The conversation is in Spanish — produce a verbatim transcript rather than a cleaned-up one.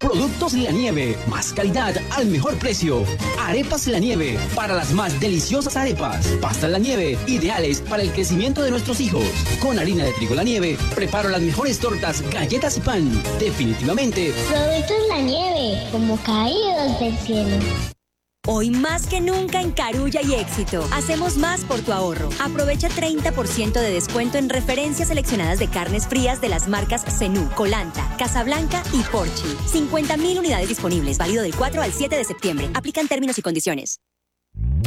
Productos La Nieve, más calidad al mejor precio. Arepas La Nieve, para las más deliciosas arepas. Pastas La Nieve, ideales para el crecimiento de nuestros hijos. Con harina de trigo La Nieve, preparo las mejores tortas, galletas y pan. Definitivamente. Productos La Nieve, como caídos del cielo. Hoy más que nunca en Carulla y Éxito, hacemos más por tu ahorro. Aprovecha treinta por ciento de descuento en referencias seleccionadas de carnes frías de las marcas Zenú, Colanta, Casablanca y Porchi. cincuenta mil unidades disponibles, válido del cuatro al siete de septiembre. Aplican términos y condiciones.